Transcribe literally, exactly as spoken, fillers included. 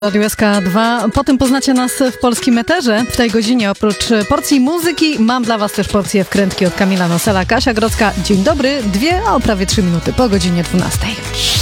Radio S K dwa. Potem poznacie nas w polskim eterze. W tej godzinie oprócz porcji muzyki mam dla Was też porcję wkrętki od Kamila Nosela. Kasia Grodzka, dzień dobry. Dwie, a o prawie trzy minuty po godzinie dwunastej.